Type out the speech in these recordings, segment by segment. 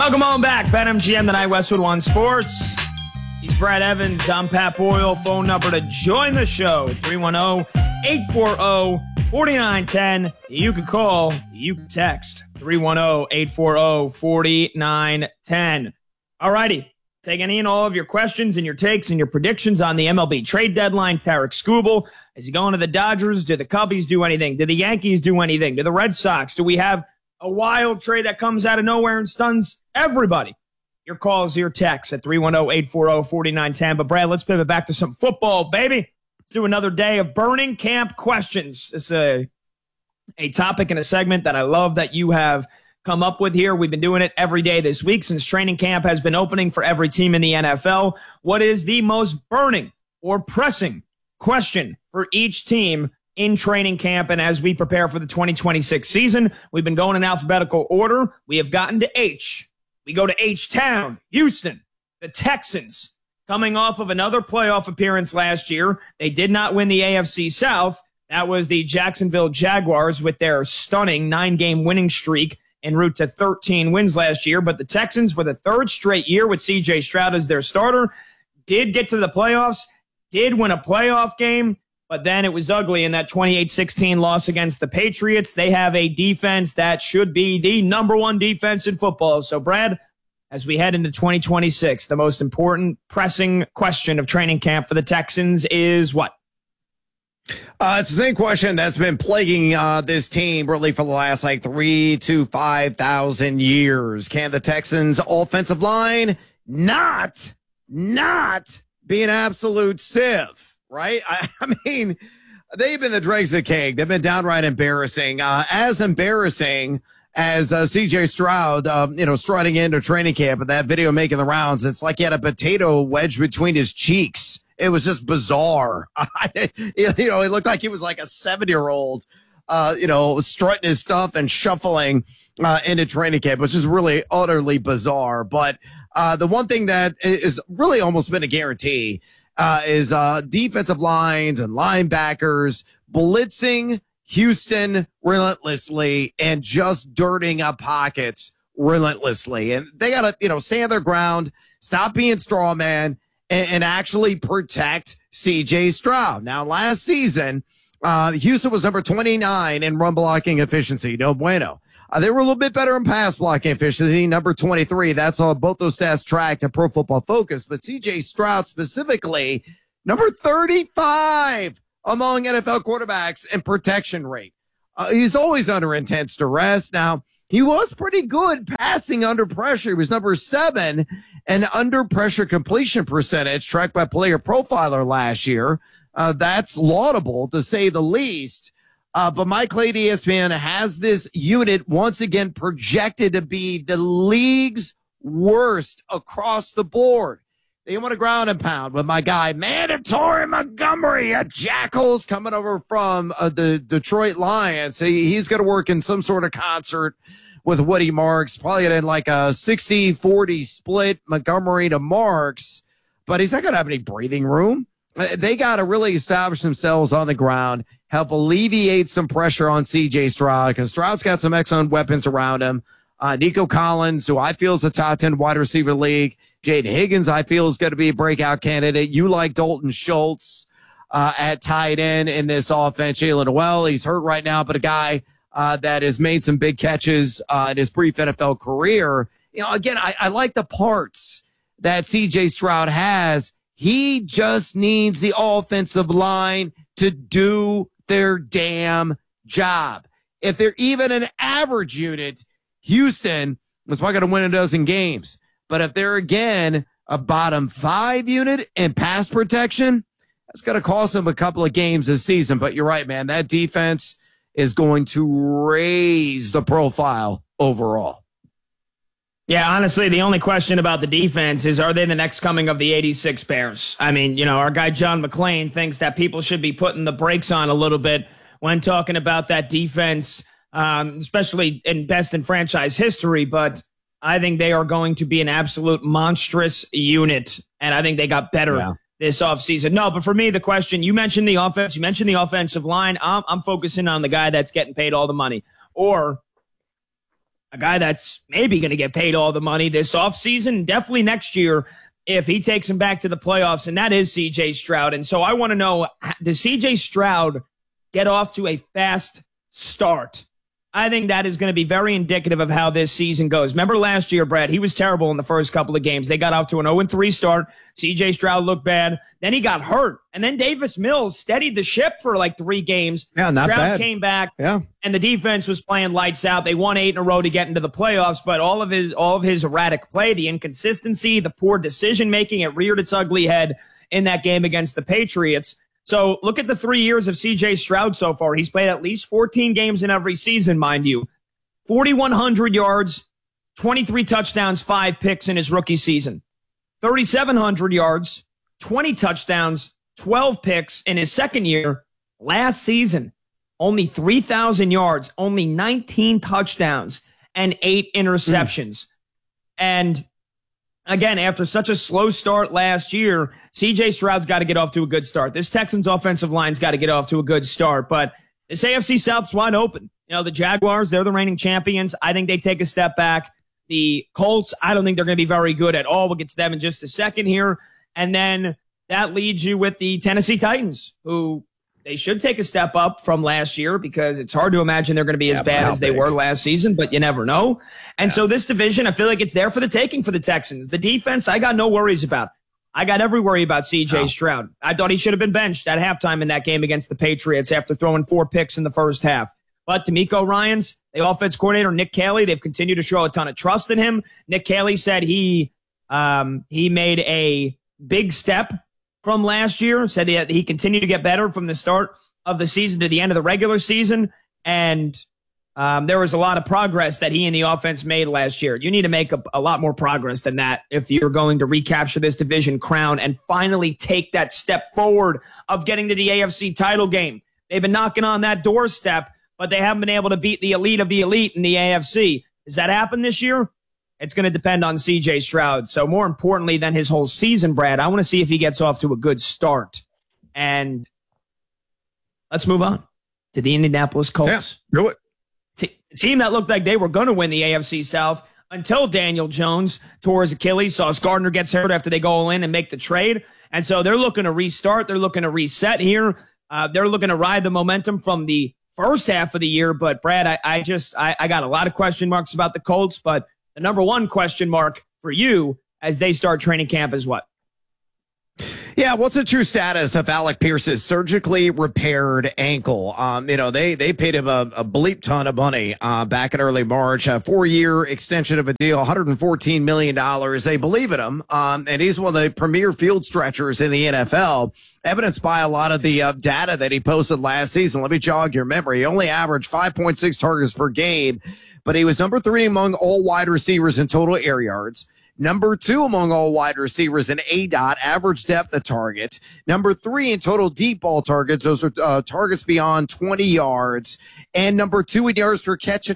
Welcome on back. BetMGM tonight, Westwood One Sports. He's Brad Evans. I'm Pat Boyle. Phone number to join the show, 310-840-4910. You can call, you can text, 310-840-4910. All righty. Take any and all of your questions and your takes and your predictions on the MLB trade deadline. Tarek Skubal, is he going to the Dodgers? Do the Cubbies do anything? Do the Yankees do anything? Do the Red Sox? Do we have a wild trade that comes out of nowhere and stuns everybody? Your calls, your texts at 310-840-4910. But, Brad, let's pivot back to some football, baby. Let's do another day of burning camp questions. It's a topic and a segment that I love that you have come up with here. We've been doing it every day this week since training camp has been opening for every team in the NFL. What is the most burning or pressing question for each team in training camp? And as we prepare for the 2026 season, we've been going in alphabetical order. We have gotten to H. We go to H-Town, Houston, the Texans, coming off of another playoff appearance last year. They did not win the AFC South. That was the Jacksonville Jaguars with their stunning 9-game winning streak en route to 13 wins last year. But the Texans, for the third straight year with C.J. Stroud as their starter, did get to the playoffs, did win a playoff game, but then it was ugly in that 28-16 loss against the Patriots. They have a defense that should be the number one defense in football. So, Brad, as we head into 2026, the most important pressing question of training camp for the Texans is what? It's the same question that's been plaguing this team really for the last 3,000 to 5,000 years. Can the Texans' offensive line not be an absolute sieve? Right? I mean, they've been the dregs of the cake. They've been downright embarrassing. As embarrassing as C.J. Stroud, strutting into training camp and that video making the rounds. It's like he had a potato wedged between his cheeks. It was just bizarre. It looked like he was like a 7-year-old, strutting his stuff and shuffling into training camp, which is really utterly bizarre. But the one thing that is really almost been a guarantee is defensive lines and linebackers blitzing Houston relentlessly and just dirting up pockets relentlessly. And they got to, stand their ground, stop being straw man, and actually protect C.J. Stroud. Now, last season, Houston was number 29 in run blocking efficiency. No bueno. They were a little bit better in pass blocking efficiency, number 23. That's all both those stats tracked at Pro Football Focus. But C.J. Stroud specifically, number 35 among NFL quarterbacks in protection rate. He's always under intense duress. Now, he was pretty good passing under pressure. He was number 7 in under pressure completion percentage tracked by Player Profiler last year. That's laudable to say the least. But Mike Clay at ESPN has this unit once again projected to be the league's worst across the board. They want to ground and pound with my guy, Mandatory Montgomery at Jackals, coming over from the Detroit Lions. He's going to work in some sort of concert with Woody Marks, probably in like a 60-40 split, Montgomery to Marks, but he's not going to have any breathing room. They got to really establish themselves on the ground, help alleviate some pressure on C.J. Stroud, because Stroud's got some excellent weapons around him. Nico Collins, who I feel is a top 10 wide receiver league. Jaden Higgins, I feel, is going to be a breakout candidate. You like Dalton Schultz at tight end in this offense. Jalen Noel, he's hurt right now, but a guy that has made some big catches in his brief NFL career. Again, I like the parts that C.J. Stroud has. He just needs the offensive line to do their damn job. If they're even an average unit, Houston was probably going to win a dozen games. But if they're, again, a bottom 5 unit in pass protection, that's going to cost them a couple of games this season. But you're right, man. That defense is going to raise the profile overall. Yeah, honestly, the only question about the defense is, are they the next coming of the 86 Bears? I mean, our guy John McClain thinks that people should be putting the brakes on a little bit when talking about that defense, especially in best in franchise history. But I think they are going to be an absolute monstrous unit, and I think they got better this offseason. No, but for me, the question, you mentioned the offense, you mentioned the offensive line. I'm focusing on the guy that's getting paid all the money. Or a guy that's maybe going to get paid all the money this offseason, definitely next year if he takes him back to the playoffs, and that is C.J. Stroud. And so I want to know, does C.J. Stroud get off to a fast start? I think that is going to be very indicative of how this season goes. Remember last year, Brad, he was terrible in the first couple of games. They got off to an 0-3 start. C.J. Stroud looked bad. Then he got hurt. And then Davis Mills steadied the ship for like 3 games. Yeah, not Stroud bad. Came back, yeah, and the defense was playing lights out. They won 8 in a row to get into the playoffs, but all of his erratic play, the inconsistency, the poor decision-making, it reared its ugly head in that game against the Patriots. So look at the 3 years of C.J. Stroud so far. He's played at least 14 games in every season, mind you. 4,100 yards, 23 touchdowns, 5 picks in his rookie season. 3,700 yards, 20 touchdowns, 12 picks in his second year. Last season, only 3,000 yards, only 19 touchdowns, and 8 interceptions. And again, after such a slow start last year, C.J. Stroud's got to get off to a good start. This Texans offensive line's got to get off to a good start. But this AFC South's wide open. You know, the Jaguars, they're the reigning champions. I think they take a step back. The Colts, I don't think they're going to be very good at all. We'll get to them in just a second here. And then that leads you with the Tennessee Titans, who they should take a step up from last year because it's hard to imagine they're going to be as bad as they were last season, but you never know. And so this division, I feel like it's there for the taking for the Texans. The defense, I got no worries about. I got every worry about C.J. Stroud. I thought he should have been benched at halftime in that game against the Patriots after throwing 4 picks in the first half. But D'Amico Ryans, the offense coordinator, Nick Caley, they've continued to show a ton of trust in him. Nick Caley said he made a big step from last year, said he continued to get better from the start of the season to the end of the regular season. And there was a lot of progress that he and the offense made last year. You need to make a lot more progress than that if you're going to recapture this division crown and finally take that step forward of getting to the AFC title game. They've been knocking on that doorstep, but they haven't been able to beat the elite of the elite in the AFC. Does that happen this year? It's going to depend on C.J. Stroud. So more importantly than his whole season, Brad, I want to see if he gets off to a good start. And let's move on to the Indianapolis Colts. Yeah, do it. Team that looked like they were going to win the AFC South until Daniel Jones tore his Achilles. Sauce Gardner gets hurt after they go all in and make the trade. And so they're looking to restart. They're looking to reset here. They're looking to ride the momentum from the first half of the year. But, Brad, I got a lot of question marks about the Colts. But the number one question mark for you as they start training camp is what? Yeah, what's the true status of Alec Pierce's surgically repaired ankle? They paid him a bleep ton of money back in early March, a 4-year extension of a deal, $114 million. They believe in him, and he's one of the premier field stretchers in the NFL, evidenced by a lot of the data that he posted last season. Let me jog your memory. He only averaged 5.6 targets per game, but he was number 3 among all wide receivers in total air yards. Number 2 among all wide receivers in ADOT, average depth of target. Number 3 in total deep ball targets. Those are targets beyond 20 yards. And number 2 in yards per catch at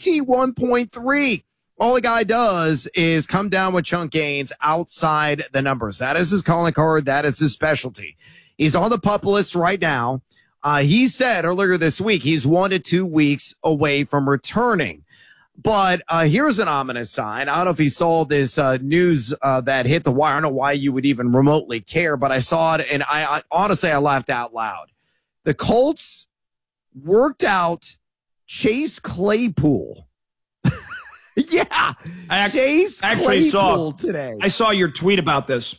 21.3. All the guy does is come down with chunk gains outside the numbers. That is his calling card. That is his specialty. He's on the PUP list right now. He said earlier this week he's 1 to 2 weeks away from returning. But here's an ominous sign. I don't know if you saw this news that hit the wire. I don't know why you would even remotely care, but I saw it, and I honestly, I laughed out loud. The Colts worked out Chase Claypool. Yeah, Chase Claypool today. I saw your tweet about this.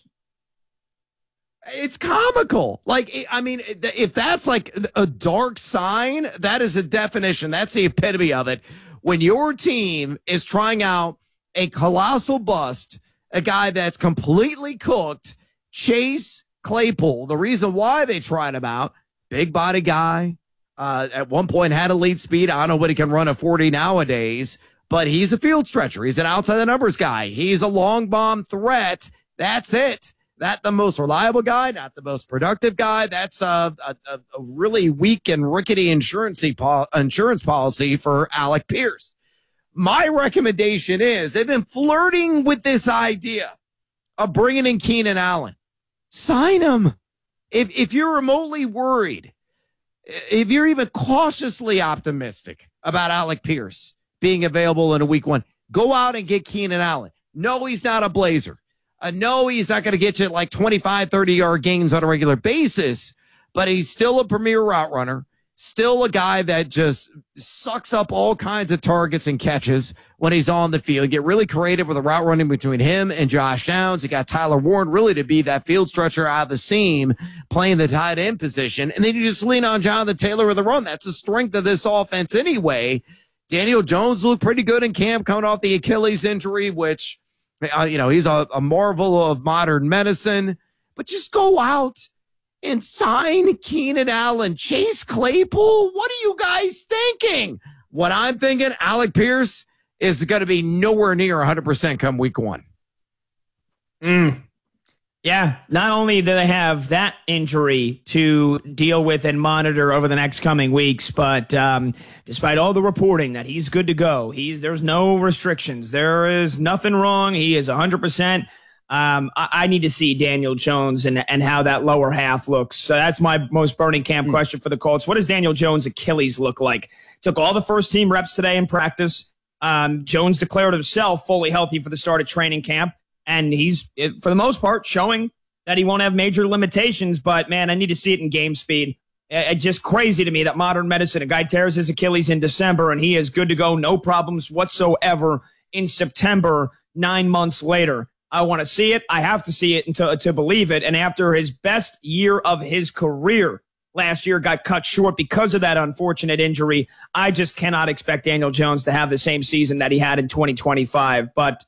It's comical. Like, I mean, if that's like a dark sign, that is a definition. That's the epitome of it. When your team is trying out a colossal bust, a guy that's completely cooked, Chase Claypool, the reason why they tried him out, big body guy, at one point had elite speed. I don't know what he can run a 40 nowadays, but he's a field stretcher. He's an outside the numbers guy. He's a long bomb threat. That's it. Not the most reliable guy, not the most productive guy. That's a really weak and rickety insurance policy for Alec Pierce. My recommendation is they've been flirting with this idea of bringing in Keenan Allen. Sign him. If you're remotely worried, if you're even cautiously optimistic about Alec Pierce, being available in a week one. Go out and get Keenan Allen. No, he's not a Blazer. No, he's not going to get you like 25, 30-yard games on a regular basis, but he's still a premier route runner, still a guy that just sucks up all kinds of targets and catches when he's on the field. Get really creative with the route running between him and Josh Downs. You got Tyler Warren really to be that field stretcher out of the seam, playing the tight end position. And then you just lean on Jonathan Taylor with the run. That's the strength of this offense anyway. Daniel Jones looked pretty good in camp coming off the Achilles injury, which, he's a marvel of modern medicine. But just go out and sign Keenan Allen, Chase Claypool. What are you guys thinking? What I'm thinking, Alec Pierce is going to be nowhere near 100% come week one. Yeah, not only do they have that injury to deal with and monitor over the next coming weeks, but despite all the reporting that he's good to go, there's no restrictions. There is nothing wrong. He is 100%. I need to see Daniel Jones and how that lower half looks. So that's my most burning camp question for the Colts. What does Daniel Jones' Achilles look like? Took all the first team reps today in practice. Jones declared himself fully healthy for the start of training camp. And he's, for the most part, showing that he won't have major limitations. But, man, I need to see it in game speed. It's just crazy to me that modern medicine, a guy tears his Achilles in December, and he is good to go, no problems whatsoever in September, 9 months later. I want to see it. I have to see it to believe it. And after his best year of his career last year got cut short because of that unfortunate injury, I just cannot expect Daniel Jones to have the same season that he had in 2025. But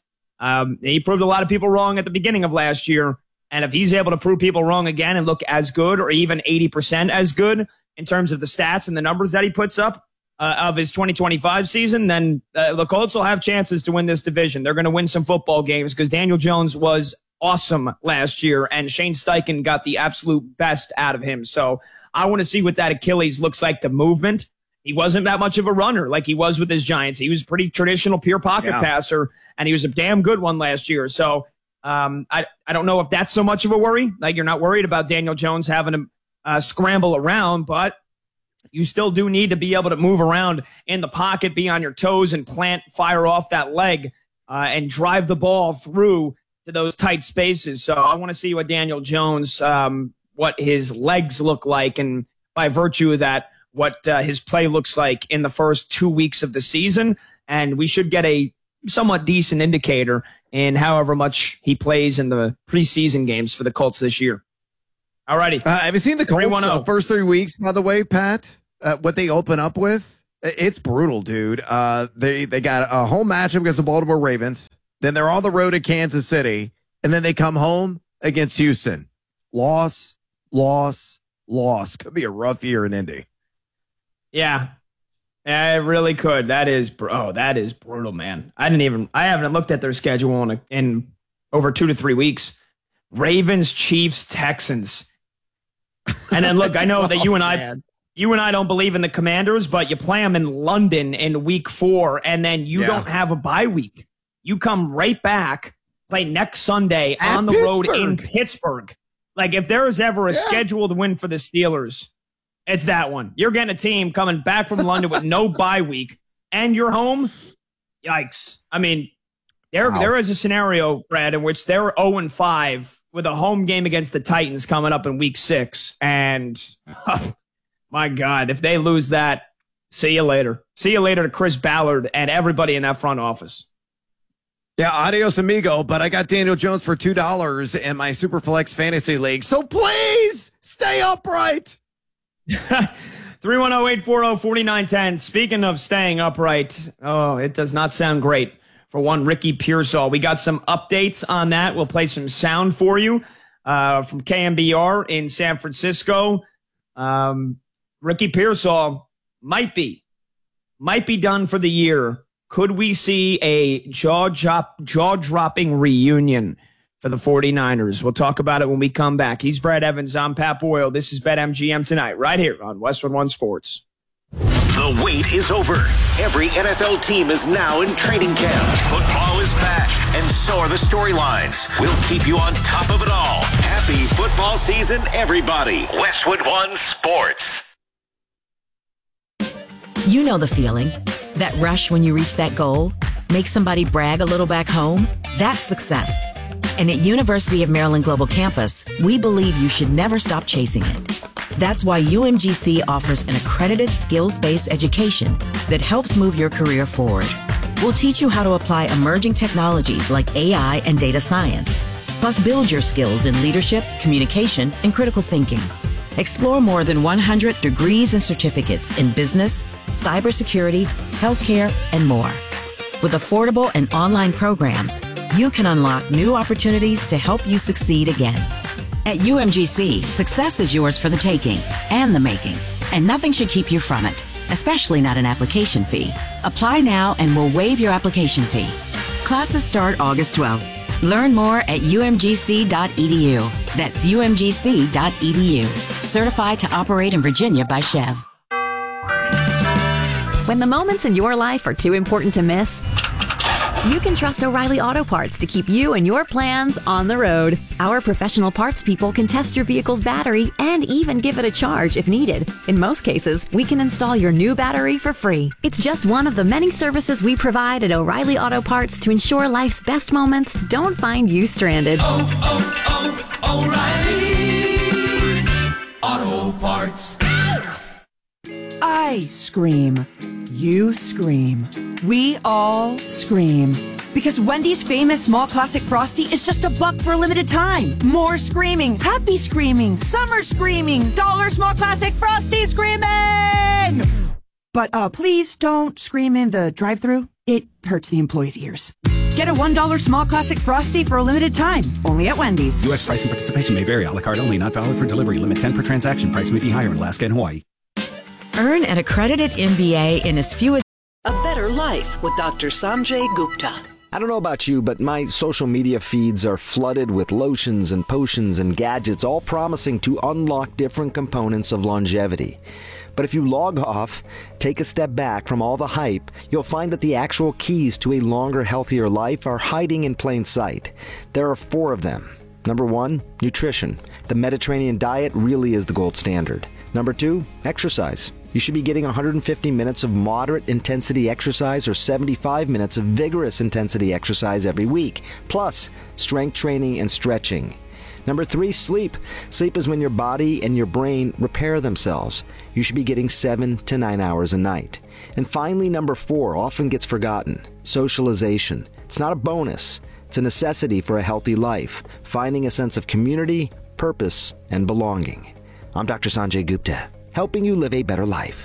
he proved a lot of people wrong at the beginning of last year. And if he's able to prove people wrong again and look as good or even 80% as good in terms of the stats and the numbers that he puts up of his 2025 season, then the Colts will have chances to win this division. They're going to win some football games because Daniel Jones was awesome last year, and Shane Steichen got the absolute best out of him. So I want to see what that Achilles looks like, the movement. He wasn't that much of a runner like he was with his Giants. He was a pretty traditional pure pocket passer, and he was a damn good one last year. So I don't know if that's so much of a worry. Like, you're not worried about Daniel Jones having to scramble around, but you still do need to be able to move around in the pocket, be on your toes, and fire off that leg and drive the ball through to those tight spaces. So I want to see what Daniel Jones, what his legs look like, and by virtue of that, what his play looks like in the first 2 weeks of the season. And we should get a somewhat decent indicator in however much he plays in the preseason games for the Colts this year. All righty. Have you seen the Colts first 3 weeks, by the way, Pat? What they open up with? It's brutal, dude. They got a home matchup against the Baltimore Ravens. Then they're on the road at Kansas City. And then they come home against Houston. Loss. Could be a rough year in Indy. Yeah. It really could. That is brutal, man. I haven't looked at their schedule in over 2 to 3 weeks. Ravens, Chiefs, Texans. And then look, I know that you and I don't believe in the Commanders, but you play them in London in week 4, and then you don't have a bye week. You come right back, play next Sunday on the road in Pittsburgh. Like, if there is ever a scheduled win for the Steelers, it's that one. You're getting a team coming back from London with no bye week, and you're home. Yikes. I mean, there is a scenario, Brad, in which they're 0-5 with a home game against the Titans coming up in week 6. And, my God, if they lose that, see you later. See you later to Chris Ballard and everybody in that front office. Yeah, adios, amigo. But I got Daniel Jones for $2 in my Superflex Fantasy League. So please stay upright. 310-840-4910. Speaking of staying upright, it does not sound great for one Ricky Pearsall. We got some updates on that. We'll play some sound for you from KMBR in San Francisco. Ricky Pearsall might be done for the year. Could we see a jaw-dropping reunion for the 49ers? We'll talk about it when we come back. He's Brad Evans. I'm Pat Boyle. This is BetMGM Tonight, right here on Westwood One Sports. The wait is over. Every NFL team is now in training camp. Football is back, and so are the storylines. We'll keep you on top of it all. Happy football season, everybody. Westwood One Sports. You know the feeling. That rush when you reach that goal? Make somebody brag a little back home? That's success. And at University of Maryland Global Campus, we believe you should never stop chasing it. That's why UMGC offers an accredited skills-based education that helps move your career forward. We'll teach you how to apply emerging technologies like AI and data science, plus build your skills in leadership, communication, and critical thinking. Explore more than 100 degrees and certificates in business, cybersecurity, healthcare, and more. With affordable and online programs, you can unlock new opportunities to help you succeed again. At UMGC, success is yours for the taking and the making, and nothing should keep you from it, especially not an application fee. Apply now and we'll waive your application fee. Classes start August 12th. Learn more at umgc.edu. That's umgc.edu. Certified to operate in Virginia by Chev. When the moments in your life are too important to miss, you can trust O'Reilly Auto Parts to keep you and your plans on the road. Our professional parts people can test your vehicle's battery and even give it a charge if needed. In most cases, we can install your new battery for free. It's just one of the many services we provide at O'Reilly Auto Parts to ensure life's best moments don't find you stranded. O'Reilly Auto Parts. I scream. You scream. We all scream. Because Wendy's famous small classic Frosty is just $1 for a limited time. More screaming, happy screaming, summer screaming, dollar small classic Frosty screaming! But please don't scream in the drive-thru. It hurts the employees' ears. Get a $1 small classic Frosty for a limited time. Only at Wendy's. U.S. price and participation may vary. A la carte only. Not valid for delivery. Limit 10 per transaction. Price may be higher in Alaska and Hawaii. Earn an accredited MBA in as few as A Better Life with Dr. Sanjay Gupta. I don't know about you, but my social media feeds are flooded with lotions and potions and gadgets, all promising to unlock different components of longevity. But if you log off, take a step back from all the hype, you'll find that the actual keys to a longer, healthier life are hiding in plain sight. There are 4 of them. Number 1, nutrition. The Mediterranean diet really is the gold standard. Number 2, exercise. You should be getting 150 minutes of moderate intensity exercise or 75 minutes of vigorous intensity exercise every week, plus strength training and stretching. Number 3, sleep. Sleep is when your body and your brain repair themselves. You should be getting 7 to 9 hours a night. And finally, number 4 often gets forgotten, socialization. It's not a bonus. It's a necessity for a healthy life, finding a sense of community, purpose, and belonging. I'm Dr. Sanjay Gupta, helping you live a better life.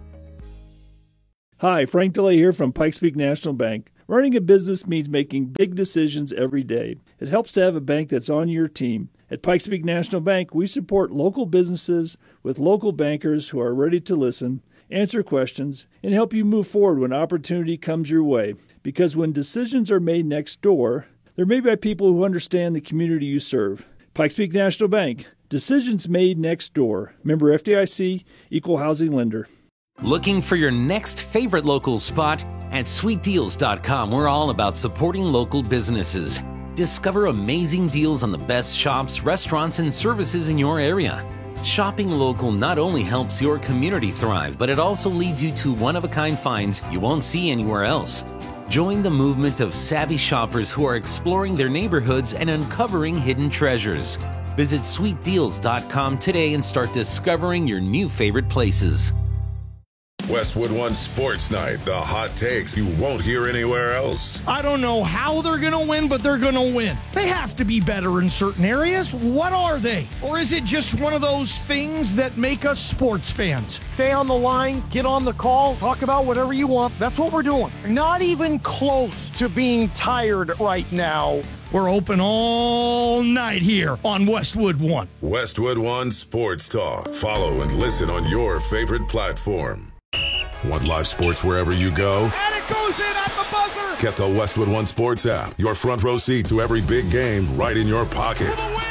Hi, Frank DeLay here from Pikes Peak National Bank. Running a business means making big decisions every day. It helps to have a bank that's on your team. At Pikes Peak National Bank, we support local businesses with local bankers who are ready to listen, answer questions, and help you move forward when opportunity comes your way. Because when decisions are made next door, they're made by people who understand the community you serve. Pikes Peak National Bank. Decisions made next door. Member FDIC, Equal Housing Lender. Looking for your next favorite local spot? At sweetdeals.com, we're all about supporting local businesses. Discover amazing deals on the best shops, restaurants, and services in your area. Shopping local not only helps your community thrive, but it also leads you to one-of-a-kind finds you won't see anywhere else. Join the movement of savvy shoppers who are exploring their neighborhoods and uncovering hidden treasures. Visit sweetdeals.com today and start discovering your new favorite places. Westwood One Sports Night, the hot takes you won't hear anywhere else. I don't know how they're going to win, but they're going to win. They have to be better in certain areas. What are they? Or is it just one of those things that make us sports fans? Stay on the line, get on the call, talk about whatever you want. That's what we're doing. Not even close to being tired right now. We're open all night here on Westwood One. Westwood One Sports Talk. Follow and listen on your favorite platform. Want live sports wherever you go? And it goes in at the buzzer! Get the Westwood One Sports app. Your front row seat to every big game right in your pocket.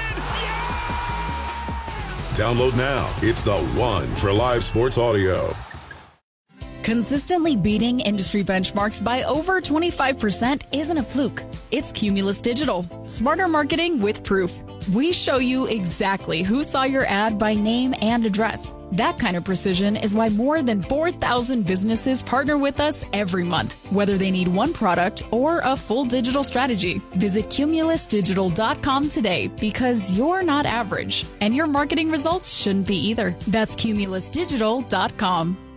Download now. It's the one for live sports audio. Consistently beating industry benchmarks by over 25% isn't a fluke. It's Cumulus Digital. Smarter marketing with proof. We show you exactly who saw your ad by name and address. That kind of precision is why more than 4,000 businesses partner with us every month, whether they need one product or a full digital strategy. Visit CumulusDigital.com today because you're not average, and your marketing results shouldn't be either. That's CumulusDigital.com.